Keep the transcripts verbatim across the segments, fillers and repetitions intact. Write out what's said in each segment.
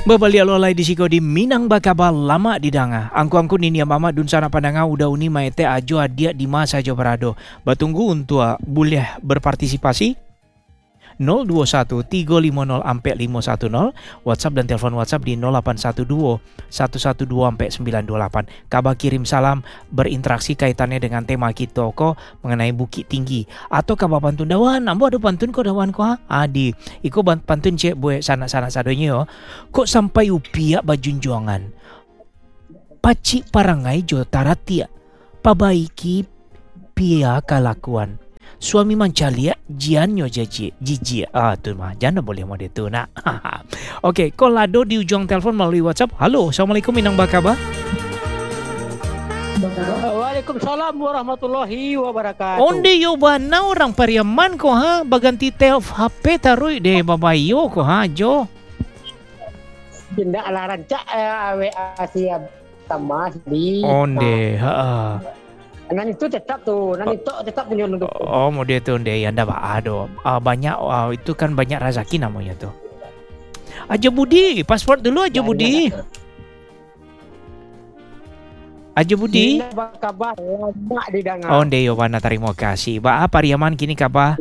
Babalialo lay di siko di Minang Bakaba lama di danga. Angku-angku nini mama dun sana pandanga udah uni maete ajo adia di masa ajo berado. Batunggu untuk boleh berpartisipasi nol dua satu tiga lima nol sampai lima satu nol, WhatsApp dan telepon WhatsApp di nol delapan satu dua satu satu dua sampai sembilan dua delapan. Kabar kirim salam berinteraksi kaitannya dengan tema kita ko mengenai Bukit Tinggi atau kabar pantun dawan. Ambo ada pantun ko dawan ko ha? Adi, iko pantun cek boy sana-sana sadonya yo. Kok sampai upia bajunjuangan. Pacik parangai jo taratia. Pabaiki pia kalakuan. Suami mancalia jianyo jaji jiji ah tu mah jangan boleh mau itu nak. Oke, kolado di ujung telepon melalui WhatsApp. Halo, assalamualaikum Minang Bakaba. Waalaikumsalam warahmatullahi wabarakatuh. Onde yo bana orang Pariaman ko ha baganti tel H P tarui de babayo ko ha jo. Tindak ala rancak W A siap tamas di. Onde ha. Nan itu tetap tuh, nan itu tetap punya untuk. Oh, mau dia tuh deh, anda pak ado uh, banyak uh, itu kan banyak rezeki namanya tuh. Aja Budi, paspor dulu aja Budi. Aja Budi. Kabar lama di danga. Oh, Deyo mana terima kasih. Ba Pariaman kini kabar?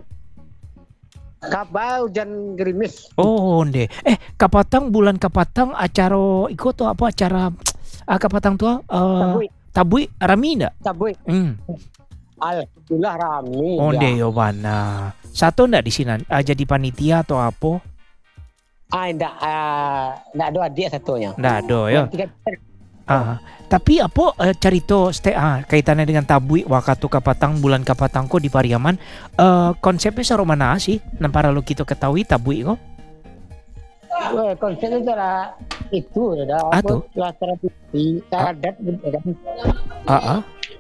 Kabar hujan gerimis. Oh, onde. Eh, Kapatang bulan Kapatang acara ikut tuh apa acara ah, Kapatang tuh uh, Tabui rami enggak? Tabui. Hmm. Alhamdulillah rami. Onde yo mana. Satu enggak di sini uh, jadi panitia atau apa? Ah, enggak uh, enggak ada adik satunya. Enggak ada ya. Ah, tapi apa uh, carito stay ah kaitannya dengan Tabui wakatu Kapatang bulan Kapatang ko di Pariaman uh, konsepnya saromana sih? Nampara lo kita ketahui Tabui ko? Wah, konsepnya adalah itu dah. Atau tradisi, adat kan. Ah ah.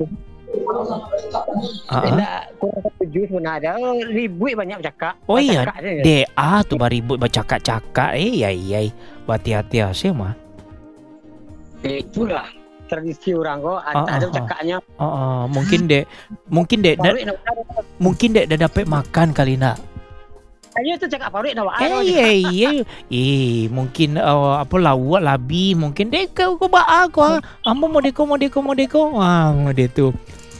Ah. Tidak kurang tujuh sebenarnya. Ribu banyak cakap. Oh iya, D A tuh baribu bercakak-cakak. Eh, iya iya. Hati-hati sih mah. Itulah tradisi orang kok Ah, ada ah, cakaknya. Oh, oh, mungkin dek, mungkin dek, da- mungkin dek dah dapat makan kali nak. Ayo tu cakap parik dah. Eh, iya iya. Eh, mungkin uh, apa lawak labi, mungkin dek kau kau ba aku. Ambo mau deko mau deko mau deko. Wah, mau dek tu.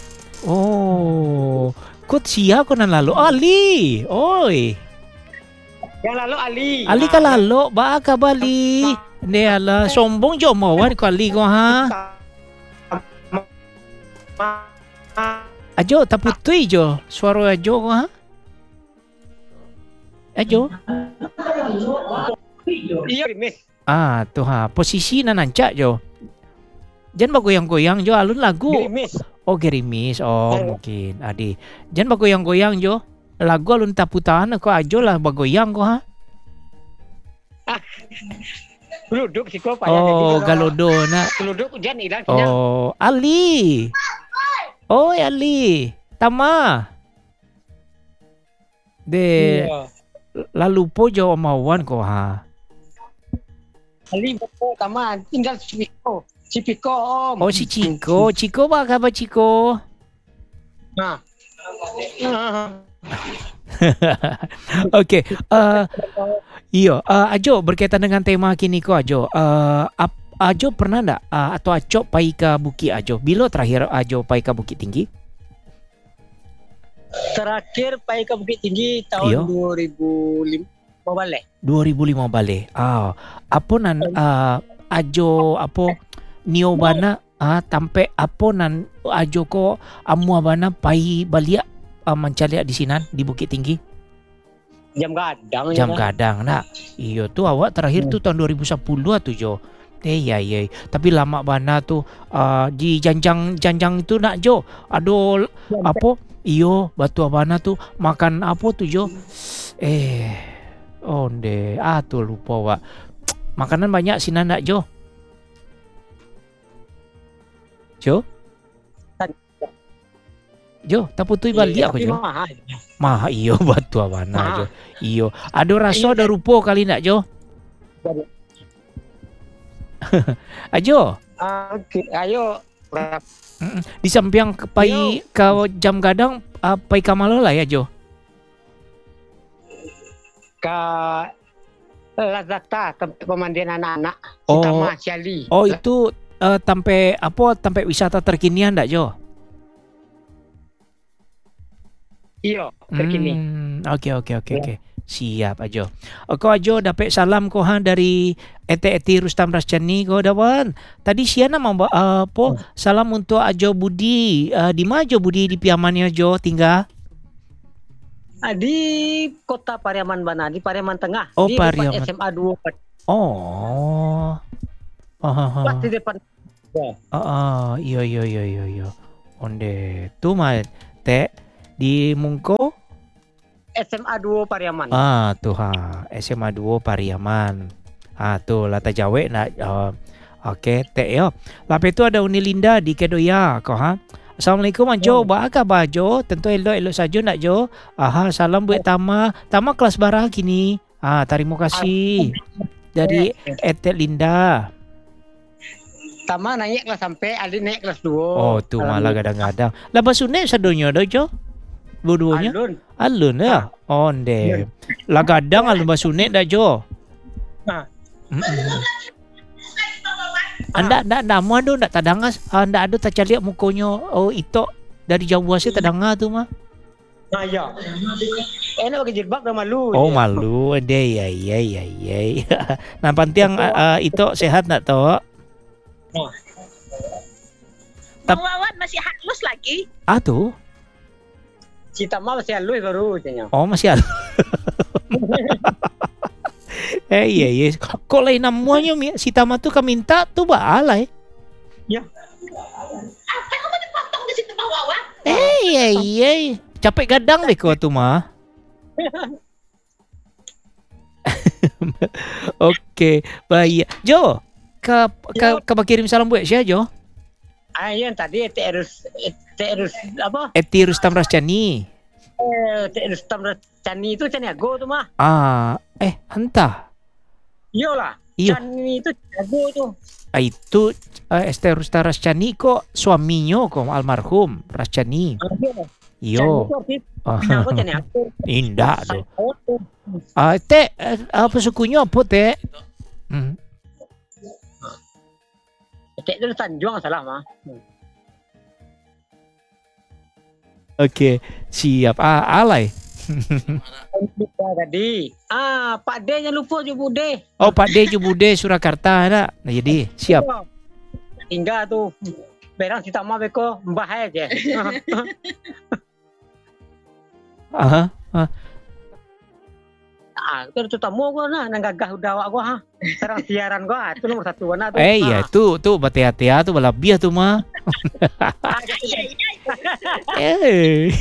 Oh, kut sia kau nan lalu Ali. Oi. Yang lalu Ali. Ali ka lalu ba ka bali. Ne ala sombong jo mau wan ko Ali ko ha. Ajo taputui jo. Suara ajo ko ha. Ajo. Iya, Miss. Ah, tuh ha. Posisi na nancak jo. Jangan bagoyang-goyang jo alun lagu. Gerimis. Oh, gerimis. Oh, mungkin. Adi. Jangan bagoyang-goyang jo. Lagu alun taputan ko ajo lah bagoyang ko ha. Geluduk sih kok payah. Oh, galodo na. Geluduk hujan hilang kenyang. Oh, Ali. Oh, Ali. Tama. De Iya. lalu po jo omawan ko ha. Ali betul taman tinggal si Piko. Si Piko om. Oh, si Ciko. Ciko ba kabar Ciko? Nah. Oke. Uh, iyo, uh, Ajo berkaitan dengan tema kini ko Ajo. Uh, ap, Ajo pernah ndak uh, atau Aco pai ke Bukit Ajo? Bilo terakhir Ajo pai ke Bukit Tinggi? Terakhir pai ke Bukit Tinggi tahun Iyo. dua ribu lima balik. dua ribu lima balik. Ah, apa nan uh, Ajo apa niobana ah tampe apa nan Ajo ko amuabana pai baliak uh, mencaliak di sinan di Bukit Tinggi? Jam gadang. Jam ya, gadang nak. Iyo tuh awak terakhir tuh tahun dua ribu sepuluh tuh Jo. Eh ya ya. Tapi lama bana tuh uh, di janjang janjang itu nak Jo. Aduh apa? Iyo batu abana tuh makan apa tuh Jo? Eh onde ah tuh lupa wa. Makanan banyak sinan nak Jo. Jo? Jo, taputui balik aku Jo. Mahal. Mah iyo batu abana Jo. Iyo. Ada rasa ada rupa kali nak Jo. Ajo. Oke, ayo. Di samping ke pai ke jam gadang uh, pai kamalo lah ya Jo. Ka Lazada tempat pemandian anak-anak. Oh, Citama, Ciali. oh itu eh, tempat apa tempat wisata terkinian ndak Jo? Iya, terkini. Hmm, oke oke oke Ya. oke. Siap Ajo. Oh, kau Ajo dapat salam kau ha dari Ete Eti Rustam Rascani kau dapat. Tadi siana mau ba- eh, apa salam untuk Ajo Budi. Eh, di mana Ajo Budi di Piamannya Ajo tinggal? Ah, di kota Pariaman Bana, di Pariaman Tengah, Oh, di depan Pariaman. S M A dua, Oh. Oh, oh, pas oh. di depan. Ya. Ah, ah, iya iya iya iya iya. Onde tu mah te di Mungko. S M A dua Pariaman. Ah, tuh ha, S M A dua Pariaman. Ah, tuh Lata Jawe nak uh, oke, te yo. Lape tu ada Uni Linda di Kedoya kau ha. Assalamualaikum Ajo, Oh. ba khabar Jo? Tentu elok elok saja nak Jo. Aha, salam buat Tama. Tama kelas berapa kini? Ah, terima kasih. Dari Ete Linda. Tama naik kelas sampai, Ali naik kelas dua. Oh, tu malah kadang-kadang. Lah basunek sadonya dah Jo. Dua-duanya. Alun. Alun ya? Onde. Lah kadang alun basunek dah Jo. Ah. Mm-mm. Anda anda nama tu ndak tadangas, anda ada tak cari mukonya oh itu dari jauh aja tadanga tu mah. Ah, ya. Enak pakai jilbab dah malu. Oh je. malu deh ya ya ya ya. Nah penting uh, itu sehat nak toh? Bang Wawan masih halus lagi. Ah tu. Si Tama masih halus baru katanya. Oh masih ada. Eh iya iya. Kok lain namanya mi si Tama tu kami minta tu ba alai. Apa yang mau dipotong di situ Bang Wawan? Eh iya iya. Capek gadang deh kau tu mah. Oke, baik. Jo, ke ke ke kirim salam buat siapa Jo? Ah, yang tadi T Rus T Rus apa? Eti Rustam Rascani. Eh, T Rus Tam Cani itu Cani Ago tu mah. Ah, eh entah. Iyalah. Iya. Cani itu Cani Ago tu. Ah, itu uh, Esti Rustam Rascani kok suaminya kok almarhum Rascani. Ah, iya. Iyo. Cani itu artis. Ah, Cani Ago Cani Ago. indah tu. Oh, tu. Ah, te eh, apa sukunya apa te? Hmm. T Rus Tanjung salah mah. Oke, siap. Ah, alai. Lupa tadi. Ah, Pak D jangan lupa je Bude. Oh, Pak D Jubude Surakarta ada. Nah, jadi siap. Tinggal tu. Berang si Tama beko mbah aja. Aha. Ah, tu tu tamu gua nah, nang gagah udah awak gua ha. Serang siaran gua, tu nomor satu na tu. Eh, iya tu tu bate-hati tu balabiah tu mah. Iya, iya. Eh.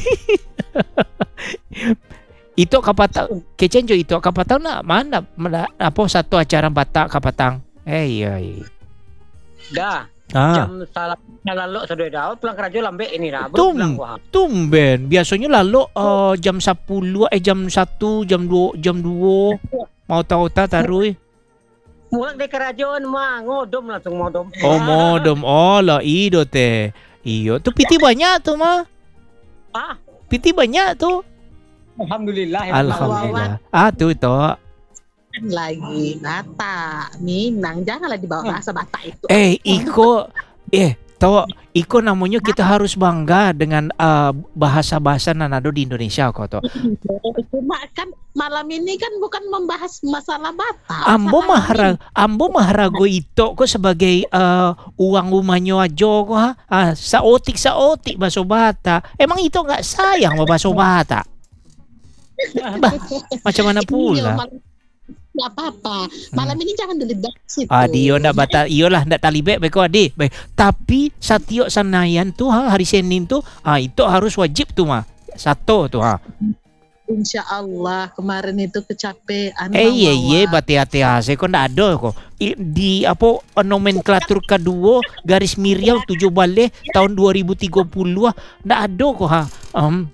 Itu kapatang kecenjo itu kapatang nak mana, mana apa satu acara Batak kapatang. Eh iya. iya. Dah. Ah, Jam salah lalu sudah dah pulang kerja lambe ini dah. Tum. Baru pulang gua. tumben. Biasanya lalu uh, jam sepuluh eh jam satu, jam dua, jam dua mau tahu tak tarui. Pulang dari kerajaan mah ngodom langsung ngodom. Oh modom. Oh lah ido teh. Iyo, tu piti banyak tu mah. Ah, Piti banyak tu. alhamdulillah. ya Alhamdulillah. Ah tu itu. Lagi Batak, Minang, janganlah dibawa bahasa Batak itu. Eh, Iko, eh, tahu, Iko namanya kita harus bangga dengan uh, bahasa-bahasa Nanado di Indonesia kok toh. Cuma kan malam ini kan bukan membahas masalah Batak. Ambo masalah mahara, ambo maharago itu kok sebagai uh, uang umanyo ajo kok ha. Ah, saotik saotik bahasa Bata. Emang itu nggak sayang mau bahasa Bata? Bah, macam mana Iya, pula? malam- nggak apa-apa. Malam ini jangan dibahas itu. Ah, dia ndak bata, iyalah ndak talibek beko adi. Baik. Tapi satiok sanayan tuh ha, hari Senin tuh, ah itu harus wajib tuh mah. Satu tuh ha. Insya Allah kemarin itu kecapean. Eh Bang iya iya Wawan. bate hati kok ndak ada kok. I- Di apa nomenklatur kedua garis Miriam tujuh balik tahun dua ribu tiga puluh ah ndak ada kok ha. Um.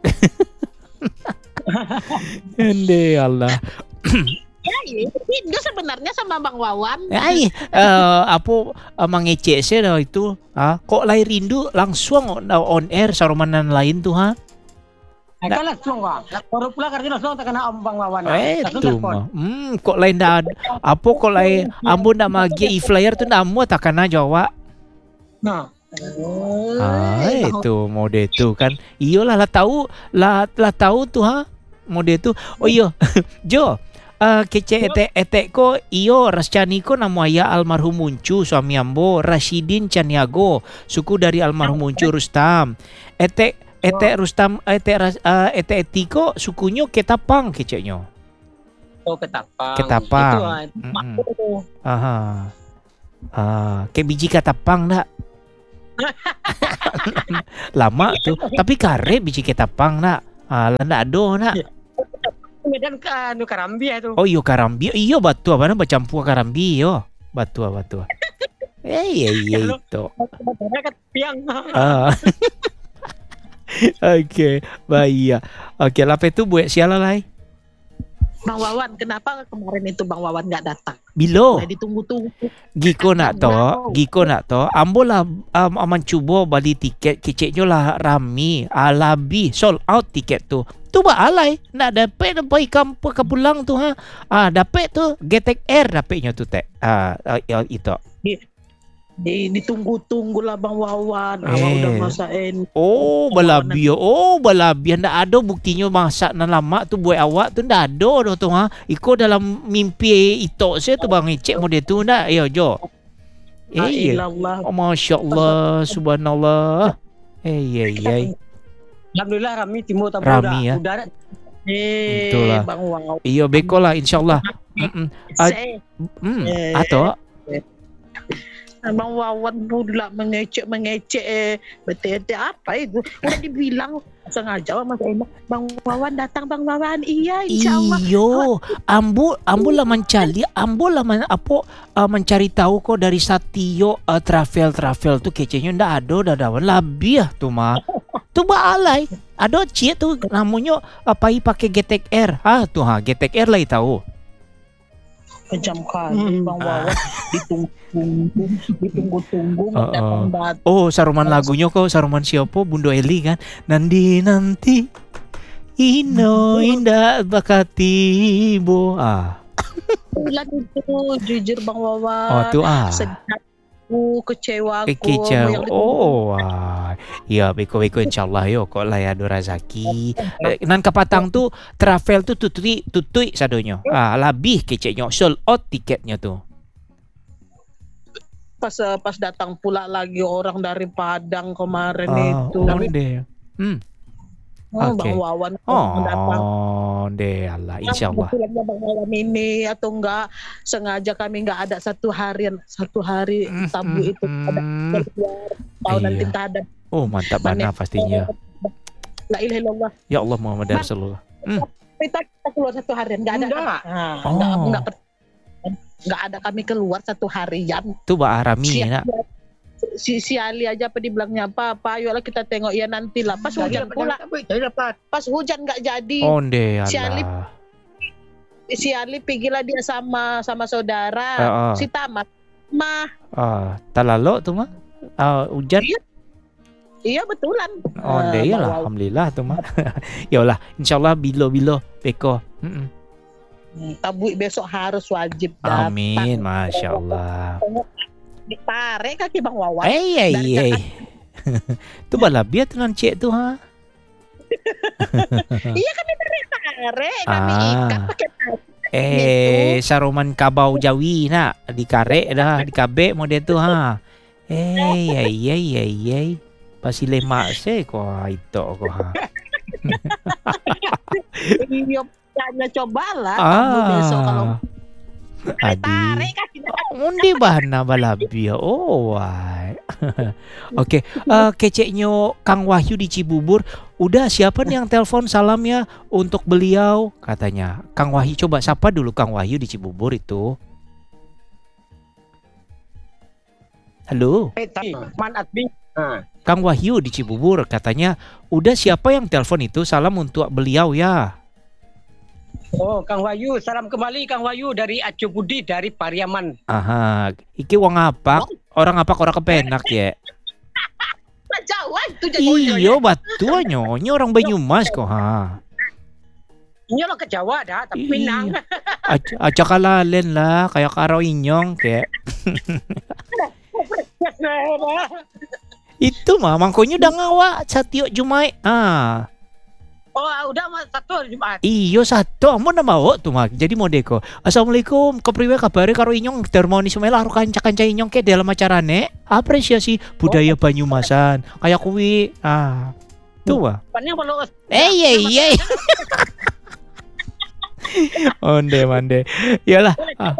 Ende Allah. Ya, ya, itu sebenarnya sama Bang Wawan. Ai eh, apa uh, mengecek saya dah itu ah kok lai rindu langsung on, on air saromanan lain tuh ha. Nah, kan langsung kok. Baru pulang kerja langsung tak kena Om Bang Wawan. Eh Langsung tu telepon. mah. Hmm, kok lain dah. Apa kok lain ambo nak magi e-flyer tu namo takkan aja Wak. Nah, Ah, Eh, itu mode tu kan. Iyalah lah tahu lah lah tahu tu ha. Mode tu. Oh iya. Jo. Uh, kece etek etek ko iyo rascani ko namo ayah almarhum Muncu suami ambo Rashidin Caniago suku dari almarhum Muncu Rustam. Etek etek Rustam etek ras- uh, etek etiko sukunya Ketapang keceknya. oh ketapang. Ketapang. Itu ah, Mm-mm. makku. Aha. Ah, kayak biji ketapang dak. Lama tuh. Tapi kare biji ketapang nak. Ah, ndak ada nak. Medan ke anu Karambi itu. Oh iyo karambi. Iyo batu apa nama campur karambi yo. Batu batu. Eh iya iya itu. Ada kat piang. Ah. Okey, baik. Okey, lepas tu buat siapa lai? Bang Wawan, kenapa kemarin itu Bang Wawan nggak datang? Bilo. Udah ditunggu-tunggu. Giko nak to, Giko nak to. Ambo lah um, aman cuba beli tiket keceknya lah rami, alabi sold out tiket tu. Tu ba alai nak dapat dapat kampung ke pulang tu ha. Ah dapat tu Getek Air dapatnya tu tek. Ah uh, itu. Di, ditunggu-tunggu lah Bang Wawan. Awak Eh. udah masain. Oh balabi oh balabi ndak ada buktinya masak nan lama tu buat awak tu ndak ada dah tu ha. Iko dalam mimpi itu saya tu bang cek model tu ndak ya jo. Eh ya. Ilallah. Oh, Masya Allah, Subhanallah. Eh, ya, ya. Alhamdulillah Rami Timur Tabu Rami, ya. Udara. Eh, Itulah. Bang Wawan. Iya, beko lah, insyaAllah. Mm-mm. Ah, Saya, Hmm, Eh. atau? Bang Wawan pula mengecek-mengecek eh. Betul-betul apa itu? Udah dibilang sengaja sama saya. Bang Wawan datang, Bang Wawan. Iya, insyaAllah. Iyo, ambo ambo lah mencari, ambo lah men, apa uh, mencari tahu kok dari Satio uh, travel travel tu kecenya ndak ada dah dawan lebih ah tu mah. Tu balai. Ada cie tu namanya apa uh, pakai Getek Air. Ah tu ha Getek Air lah tahu. Macam kali Hmm. Bang Wawan ditunggu-tunggu, ditunggu-tunggu Oh, datang oh. datang. Oh, saruman lagunya kok saruman siapa Bundo Eli kan. Nanti nanti Ino indah bakatibo. Ah. Bulan itu jujur Bang Wawan. Oh tu ah. Sedih aku, kecewa aku. Kecau. yang ditunggu. Oh, wah. Ya, beko-beko insyaAllah yo. Kok lah ya ada rezeki. Eh, nan kapatang tu travel tu tutui tutui sadonya. Ah, lebih keceknya sold out tiketnya tu. Pas eh, pas datang pula lagi orang dari Padang kemarin Ah, itu. oh, deh. Hmm. Oh, oke. Bang Wawan datang. Oh, deh Allah insyaallah. Kebetulannya Bang Wawan ini atau enggak sengaja kami enggak ada satu harian satu hari Mm, tabu mm, itu ada mm. keluar tahu Iya. nanti tak ada. Oh, mantap Mana- mana pastinya. La ilaha illallah. Ya Allah Muhammad Rasulullah. Kita, kita keluar satu harian enggak ada. Enggak. Nah, Oh. enggak, enggak, enggak ada kami keluar satu harian. Tu ba Arami Si, nak. si, si Ali aja apa dibilangnya apa apa ayolah kita tengok ya nantilah pas hujan pula Jadi dapat. pas hujan nggak jadi Oh, deh Si Ali- Allah. si Ali pergilah dia sama sama saudara Ah, ah. si Tamat mah Ah, talalo tu mah. Ah, hujan. iya betulan. Oh, Eh, deh Bang lah. Wawan. Alhamdulillah tu mah. Yalah, insyaallah bilo-bilo beko. Mm-mm. Hmm, Tabui besok harus wajib datang. Amin, Masya Allah. Ditarik kaki Bang Wawan. Eh, eh, Dari eh. Tu bala biar tu nan cik tu ha. Iya kami tarik, kami Ah. ikat pakai tarik. Eh, saruman kabau Jawi nak dikarek dah, dikabek model tu ha. Eh, eh, eh, eh, eh. Pasti lemak se ko itu ko ha. Iya, hanya cobalah tabu besok kalau Ah. Adi. tarik kaki. Undi bahana balabia. Oh, wai. Okey, uh, keceknya Kang Wahyu di Cibubur. Udah siapa nih yang telepon salam ya untuk beliau katanya. Kang Wahyu coba sapa dulu Kang Wahyu di Cibubur itu. Halo, Eh, tapi man admin. Ah. Kang Wahyu di Cibubur katanya. Udah siapa yang telepon itu salam untuk beliau ya. Oh, Kang Wahyu, salam kembali Kang Wahyu dari Acu Budi dari Pariaman. Aha, iki wong apa? Orang apa orang kepenak ya? Nggak jauh Jawa itu jagonya. Iyo betul nyonya orang Banyumas kok ha. Ini lo ke Jawa dah, tapi Iya. Minang. Ac- Acak kalalen lah kayak karo inyong kayak itu mah mangkonya udah ngawa satiok Jumai. Ah, Oh, udah mas satu hari Jumat. iyo satu ampun nama bawa tuh mah. Jadi modeko. Assalamualaikum, kepriwe kabare karo inyong termoni semela karo kanca-kanca inyong ke dalam acarane. Apresiasi budaya Banyumasan. Kayak kuwi. Ah. Tuh mah. Pannya kalau Eh iya iya. Onde mande. Yalah. Ah,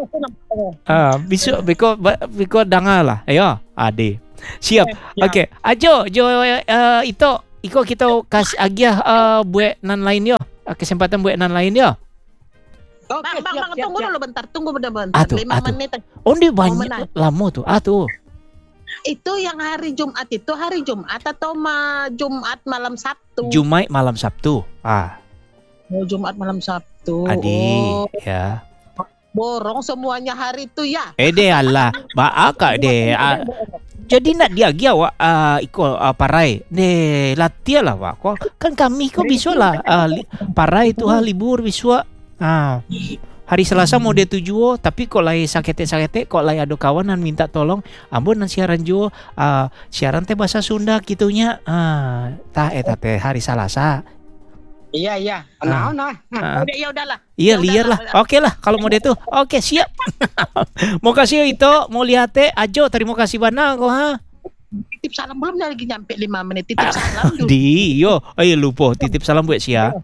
ah bisu biko ba- biko dangalah. Ayo, ade. Siap. Oke, ajo jo eh, itu iko kita kasih agiah eh, buat nan lain yo. Eh, Kesempatan buat nan lain yo. Oke, Bang, bang, siap, bang, siap, tunggu siap. dulu bentar, tunggu bentar, Ah, tuh, lima ah, tuh. menit. Onde menang. banyak lama tuh. Ah tuh. Itu yang hari Jumat itu hari Jumat atau ma Jumat malam Sabtu? Jumai malam Sabtu. Ah, Oh, Jumat malam Sabtu. adi Oh, ya. borong semuanya hari itu ya. Eh deh Allah, baaka deh. Ah, jadi nak dia gia wa ah, iko ah, parai. Deh latihan lah wa. Kok kan kami kok bisa lah ah, li- parai itu ha libur biswa. Ah. Hari Selasa mau dia tujuh tapi kok lay sakete-sakete kok lay ada kawanan minta tolong ambon nan siaran jo ah, siaran teh bahasa Sunda gitunya. Ah, tah eta teh hari Selasa. Iya, iya. Ah. Nah, nah. Ah, Udah, ya udahlah. iya Ya udah liar lah. lah. Oke lah kalau mau dia tuh. Oke siap. Mau kasih itu mau lihat teh ajo terima kasih banyak kok ha. Titip salam belum lagi nyampe lima menit. Titip salam dulu. Di yo, ayo lupa titip salam buat sia.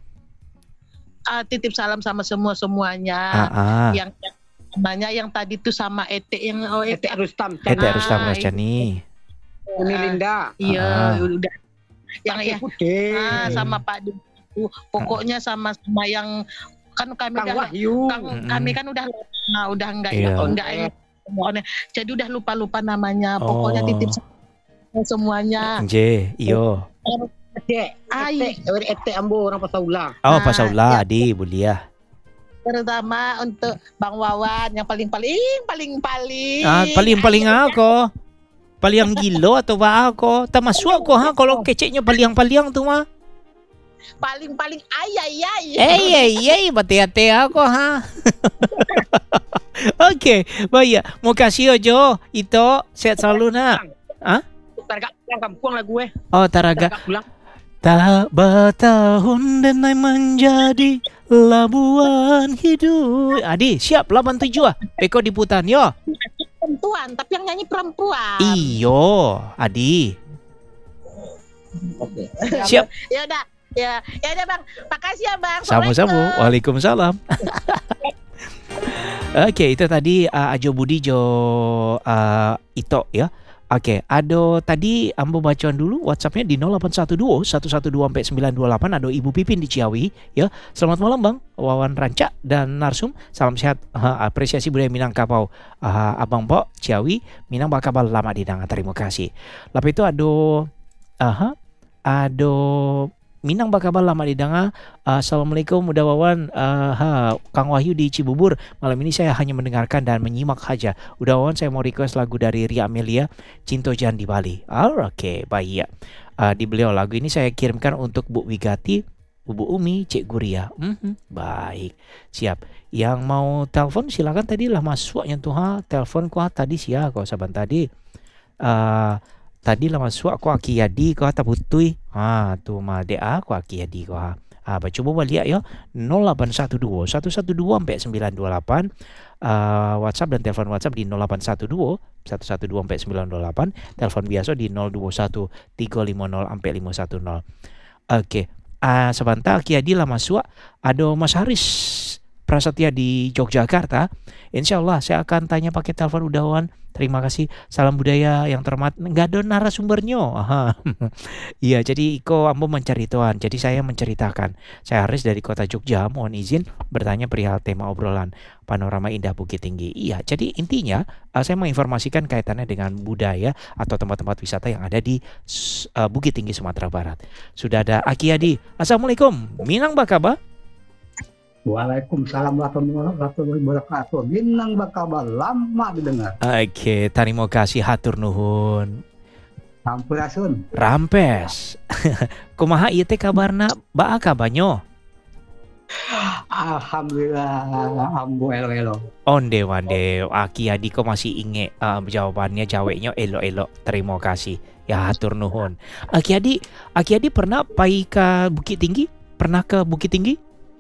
Ah, titip salam sama semua semuanya. Ah, ah. Yang yang namanya yang tadi tuh sama Ete yang oh Ete Ete. Rustam. Ete Ah, Rustam itu. Roscani. Uni Linda. Ah. Iya, udah. Yang ya Putih. ah, sama Pak Didi. Pokoknya sama sama yang kan kami Kang udah Wahyu. Kang- Mm-mm. kami kan udah nah, udah enggak Iya. enggak enggak semuanya. Jadi udah lupa-lupa namanya. Pokoknya Oh. titip salam semuanya. J, iyo. Ete. Ai. Ete. Ete Ambo orang Pasaula. Oh, Ah, Pasaula ya. di Bulia. Terutama untuk Bang Wawan yang paling paling paling paling. Ah, paling-paling ako. Paling gilo atau ba ako? Tamaswa ko ha kalau keceknya paling-paling tuh mah. paling paling ay ay ay. Eh, eh, eh, bati-hati ako ha. Oke, baik. Mau kasih ojo itu sehat selalu nak. Targa pulang kampung lah gue. Oh, taraga. Targa pulang. Tak bertahun dan naik menjadi labuan hidup. Adi, siap lapan tujuh ah. Peko diputan yo. Perempuan, tapi yang nyanyi perempuan. Iyo, Adi. Oke. Siap. Ya udah. Ya, ya udah Bang. Makasih ya Bang. Sama-sama. Assalamualaikum. Waalaikumsalam. Oke, itu tadi uh, Ajo Budi Jo uh, Ito ya. Oke, ado tadi ambo bacaan dulu WhatsAppnya di nol delapan satu dua satu satu dua sembilan dua delapan. Ada Ibu Pipin di Ciawi ya. Selamat malam Bang Wawan Ranca dan Narsum. Salam sehat. Uh, apresiasi budaya Minangkabau. Uh, Abang Pok Ciawi Minang bakal lama didanga. Terima kasih. Lalu itu ado aha ado Minang bakal lama didanga. Uh, Assalamualaikum Udah Wawan. Uh, ha, Kang Wahyu di Cibubur. Malam ini saya hanya mendengarkan dan menyimak saja. Udah Wawan, saya mau request lagu dari Ria Amelia, Cinto Jan di Bali. Oh, oke, okay, baik ya. Uh, di beliau lagu ini saya kirimkan untuk Bu Wigati, Bu Umi, Cik Guria. Mhm, baik, siap. Yang mau telepon silakan tadi lah masuknya tuh ha. Telepon kuah tadi siapa kau saban tadi. Uh, Tadi lah masuk aku aki yadi kau tak putui. Ha tu mah dia aku aki yadi kau ha. Ah, coba balik ya nol delapan satu dua satu satu dua sembilan dua delapan. Uh, WhatsApp dan telepon WhatsApp di nol delapan satu dua satu satu dua sembilan dua delapan. Telepon biasa di nol dua satu tiga lima nol lima satu nol. Oke. Ah, sebentar aki yadi lah masuk. Ada Mas Haris Prasetya di Yogyakarta. Insya Allah saya akan tanya pakai telepon udahan. Terima kasih. Salam budaya yang terhormat. Nggak ada narasumbernya. Aha. Iya, jadi Iko ambo mencari Tuhan. Jadi saya menceritakan. Saya Haris dari kota Jogja. Mohon izin bertanya perihal tema obrolan panorama indah Bukit Tinggi. Iya, jadi intinya uh, saya menginformasikan kaitannya dengan budaya atau tempat-tempat wisata yang ada di uh, Bukit Tinggi Sumatera Barat. Sudah ada Aki Adi. Assalamualaikum. Minang bakaba? Waalaikumsalam warahmatullahi wabarakatuh. Minang bakal lama didengar. Oke, terima kasih hatur nuhun. Sampurasun. Rampes. Kumaha ieu teh kabarna baa ka banyo? Alhamdulillah, ambo elo-elo. Onde wande Aki Adi kok masih inge uh, jawabannya jawabnya elo-elo. Terima kasih. Ya hatur nuhun. Aki Adi, Aki Adi pernah pai ke Bukit Tinggi? Pernah ke Bukit Tinggi?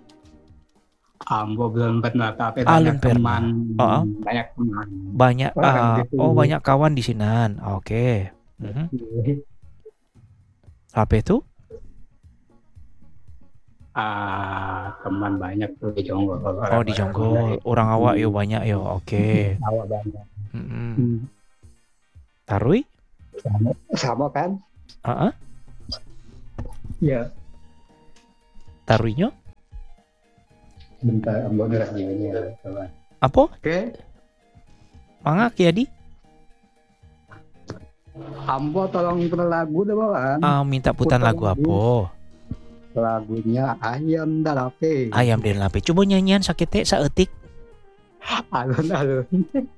Ambo belum pernah, tapi Ah, banyak belum pernah. teman, Oh. banyak teman. Banyak Oh, kan ah, gitu. oh banyak kawan di sinan. Oke. Mhm. Apa itu? Ah, teman banyak tuh di Jonggol. Oh di Jonggol. Orang awak yo banyak yo. Oke. Awak banyak. Mm-mm. Hmm. Tarui? Sama, sama kan? Heeh. Iya. Taruinya? Bentar, ambo deras ini. Apa? Oke. Mangga Ki Adi? Ambo tolong putar lagu deh bawaan. Ah, minta putar Putar lagu lagu. apa? Lagunya Ayam Dalape. Ayam Den Lape. Coba nyanyian sakit teh saeutik. Alun-alun.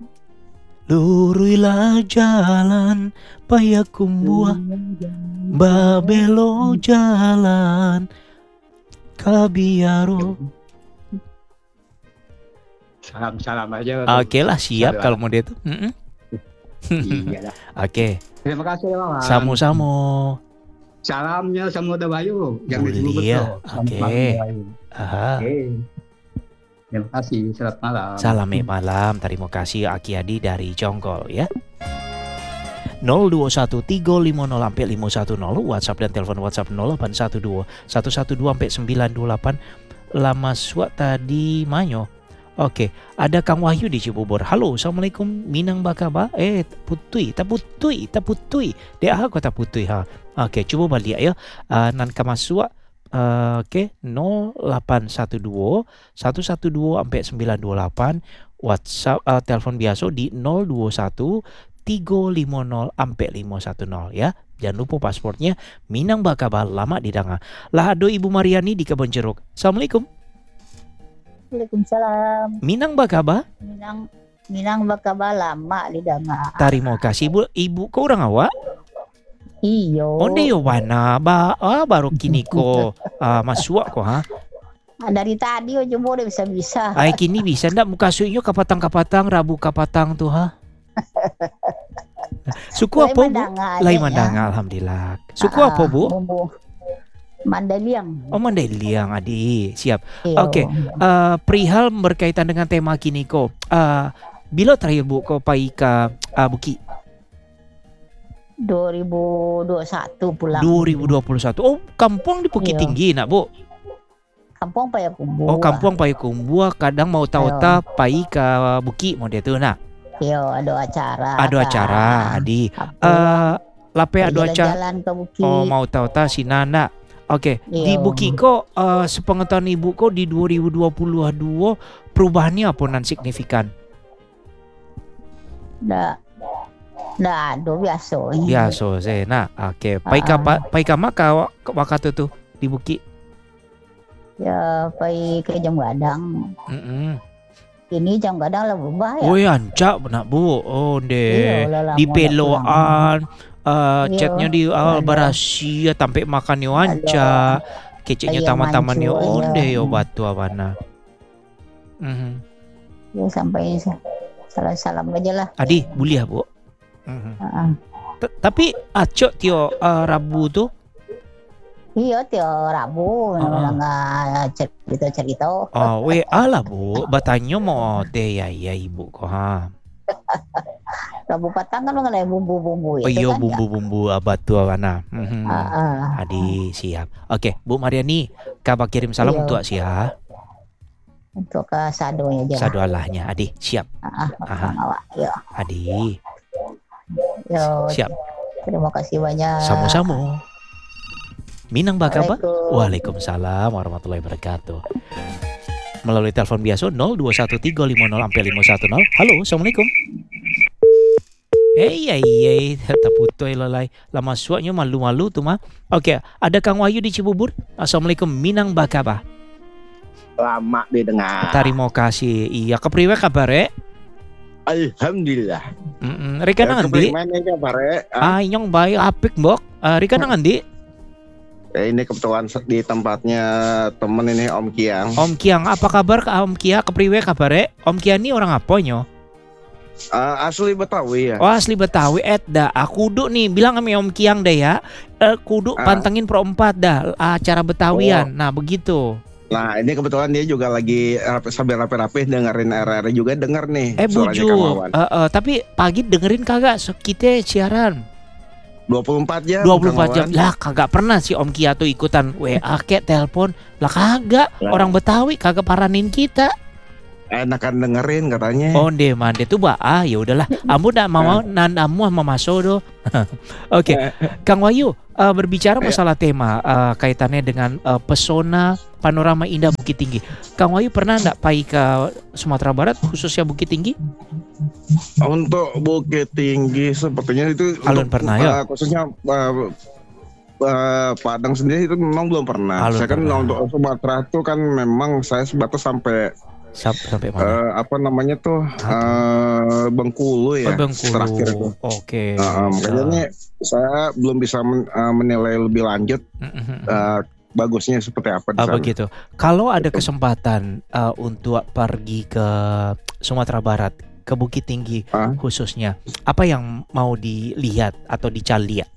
Luruilah jalan Payakumbuh Babelo jalan Kabiaro. Salam-salam aja. Oke lah siap Salam. kalau mau dia tuh. Mm-mm. Iya dah. Oke, Terima kasih bawaan. samu-samu. Salamnya Samudra Bayu. Yang Boleh disebut ya. tuh. Oke. Samudra Bayu. Aha. Oke. Terima kasih. Selamat malam. Salam malam. Terima kasih Aki Adi dari Jonggol ya. nol dua satu tiga lima nol sampai lima satu nol WhatsApp dan telepon WhatsApp nol delapan satu dua satu satu dua sampai sembilan dua delapan. Lama suat tadi manyo. Oke, ada Kang Wahyu di Cibubur. Halo, Assalamualaikum. Minang bakaba? Eh, putui, taputui, taputui. Dia aku taputui ha. Oke, coba balik ya. Uh, nan kamasua. Uh, Oke, nol delapan satu dua satu satu dua sampai sembilan dua delapan. WhatsApp uh, telepon biasa di nol dua satu tiga lima nol sampai lima satu nol ya. Jangan lupa pasportnya Minang bakaba lama di Danga. Lah ado Ibu Mariani di Kebon Jeruk. Assalamualaikum. Waalaikumsalam. Minang bakaba? Minang Minang bakaba lama di Danga. Terima kasih Ibu. Ibu kau orang awak? Iyo. Onde yo wana ba ah, baru kini ko ah, masuk ko ha. Ah, dari tadi aja mau udah bisa bisa. Ay kini bisa ndak muka suinyo kapatang-kapatang rabu kapatang tuh ha. Suku apa Bu? Lai Mandanga alhamdulillah. Suku apa Bu? Bumbu Mandaliang. Oh Mandailing Adi. Siap. Iyo. Oke. Uh, perihal berkaitan dengan tema kini ko. Uh, bila terakhir Bu ko pai ke uh, Buki? dua ribu dua puluh satu pulang. dua ribu dua puluh satu. Oh, kampung di Bukit Iya. Tinggi nak Bu. Kampung Payakumbuh. Oh, kampung Payakumbuh kadang mau tahu-tahu pai ke Buki mau dia tuh nak. Iyo, ada acara. Ada kan. acara Adi. Kampung. Eh lape ada acara. Jalan-jalan ke Bukit. Oh, mau tahu-tahu si Nana. Oke, di Iya. Buki kok uh, sepengetahuan Ibu kok di dua ribu dua puluh dua perubahannya apa nan signifikan? Nggak, nggak ada biasa. Biasa saya. Nah, oke. Pai ka Ah. pai ka maka waktu tuh di Buki. Ya, pergi ke Jam Gadang. Heeh. Ini Jam Gadang lah berubah ya. Oh, ya ancak benak Bu. Oh, Iya, deh. lah, lama Di nggak pulang. peloan uh, Iya, chatnya di awal ada. berasia sampai makan yo anca. Keceknya Ayam taman-taman yo mancur, onde iya. yo batu abana. Mhm. Ya sampai salam-salam aja lah. Adi, boleh ya, Bu? Mhm. Heeh. T- Tapi acok tio uh, Rabu tuh. Iya tiap Rabu Ah. nggak cerita-cerita. Oh, we lah Bu. Batanya mau teh ya ya Ibu kok ha. Rabu patang kan nggak ada bumbu-bumbu Oh itu iya kan. bumbu-bumbu abatu mana. Mhm. Ya. Ah, ah. Adi siap. Oke, Bu Mariani, kabar kirim salam Iya. untuk Sia. Untuk ke sadonya aja. Sadu Allahnya. Adi, siap. Ah, Aha. ah, awak. Yo, Adi, yo. siap. Terima kasih banyak. Sama-sama. Minang bakaba? Waalaikumsalam. Waalaikumsalam warahmatullahi wabarakatuh. Melalui telepon biasa nol dua satu tiga lima nol sampai lima satu nol. Halo, Assalamualaikum. Eh iya iya tak putus lalai. Lama suaknya malu-malu tuh mah. Oke, ada Kang Wahyu di Cibubur. Assalamualaikum Minang bakaba. Lama didengar. Terima kasih. Iya, kepriwe kabar eh? Alhamdulillah. Mm-mm. Hmm, Rika nang endi? Mana kabar eh? Ah, Ah, inyong bae apik, Mbok. Ah, Rika nang endi? eh, ini kebetulan di tempatnya temen ini Om Kiang. Om Kiang, apa kabar ke Om Kia? Kepriwe kabare? Om Kia ini orang apa nyo? Ah, asli Betawi ya. Oh, asli Betawi. Edda, aku kudu nih bilang sama Om Kiang deh ya. Eh, kudu Ah. pantengin Pro empat dah acara Betawian. Nah, begitu. Nah ini kebetulan dia juga lagi rapi, sambil rapi-rapi dengerin R R juga denger nih Eh, suaranya Kang bujuk. Wawan. Eh, eh, tapi pagi dengerin kagak? So, kita siaran dua puluh empat jam. dua puluh empat Kang jam. Wawan. Lah, kagak pernah si Om Kia tuh ikutan W A kek, telepon. Lah kagak. Lah. Orang Betawi kagak paranin kita. Enakan dengerin katanya. Onde mande tuh ba ah ya udahlah. Amu dak mau nan amu sama maso do. Oke. Kang Wahyu, eh, berbicara masalah tema eh, kaitannya dengan eh, pesona panorama indah Bukit Tinggi. Kang Wahyu pernah enggak pai ke Sumatera Barat khususnya Bukit Tinggi? Untuk Bukit Tinggi sepertinya itu Alun untuk, pernah, ya? eh, khususnya eh, eh, Padang sendiri itu memang belum pernah. Alun saya kan pernah. untuk Sumatera itu kan memang saya sebatas sampai Sampai, sampai mana? eh, apa namanya tuh eh, Bengkulu ya. Oh, Bengkulu. Terakhir itu. Oke. Nah, makanya Ah. nih saya belum bisa men- eh, menilai lebih lanjut Mm, mm, mm. eh, bagusnya seperti apa di Ah, sana. begitu. Kalau ada Betul. kesempatan eh, untuk pergi ke Sumatera Barat, ke Bukit Tinggi Ah. khususnya, apa yang mau dilihat atau dicari lihat?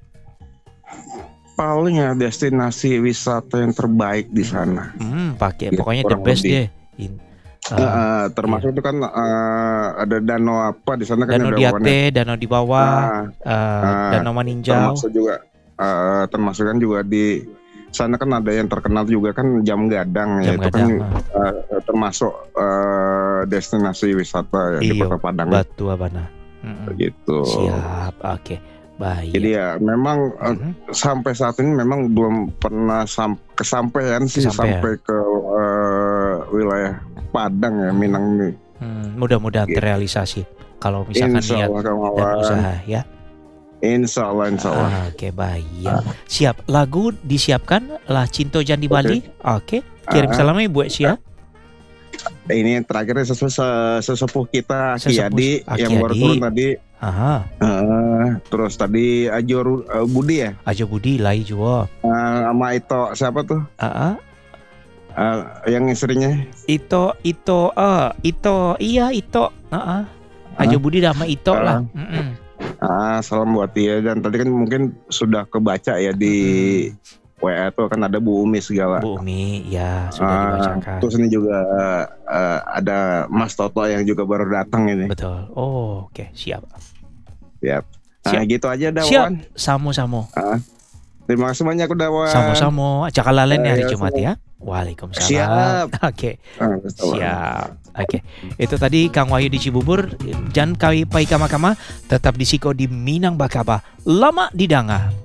Paling ya destinasi wisata yang terbaik di sana. Hmm, pakai Ya, pokoknya the kurang best lebih. deh. In, Eh, uh, eh, termasuk itu kan eh, ada danau apa di sana kan Danau ada Wawan ya. Diate, Danau di bawah, Ah, uh, ah, Danau Maninjau. termasuk juga eh, termasuk kan juga di sana kan ada yang terkenal juga kan Jam Gadang ya Jam itu Gadang. kan eh, termasuk eh, destinasi wisata ya di Iya, Kota Padang Batu Abana. Mm-mm. gitu. Siap, oke, baik. Jadi ya memang eh, Mhm. sampai saat ini memang belum pernah sam- kesampaian sih Kesampaian. sampai ke eh, wilayah Padang ya Minang ini. Hmm, mudah-mudahan Gitu. terrealisasi. Kalau misalkan Insya niat Allah dan kawan. usaha ya. Insya Allah, insya Allah. Ah, Oke, baik. Ya. Siap. Lagu disiapkan lah Cinto Jan di Bali. Oke. Kirim Ah. salamnya buat Sia. Ini yang terakhir sesu- se- sesepuh kita Aki Sesepuh Adi Aki yang baru Adi. turun tadi. Aha. Eh, terus tadi Ajo eh, Budi ya, Aja Budi lai juga. Eh, sama Ito siapa tuh? Ah, Eh, yang istrinya? Ito Ito eh Ito iya Ito. Heeh. Aja Budi dah sama Ito Ah. lah. Mm-mm. Ah, salam buat dia. Dan tadi kan mungkin sudah kebaca ya di W A tuh kan ada Bu Umi segala. Bu Umi ya sudah Ah, dibacakan. terus ini juga eh, ada Mas Toto yang juga baru datang ini. Betul. Oh, oke, siap. Siap. Nah, Siap. gitu aja Siap. Dawan. Samo-samo. Terima kasih banyak Dawan. Sama-sama. Cakalalin Ya, hari ya, Jumat sama. ya. Waalaikumsalam. Siap. Oke, Ah, betul. siap. Oke. Itu tadi Kang Wahyu di Cibubur. Jangan kawin pai kama-kama, tetap di Siko di Minang Bakaba. Lama di Danga.